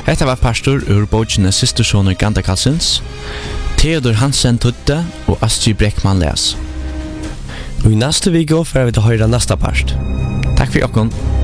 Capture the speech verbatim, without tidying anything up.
Hetta var pastor ur bókina Systersonur Ganda Karlsens, Theodor Hansen Tutte og Astrid Breckman les. Og i neste video får vi til høyre neste part. Takk for jokken.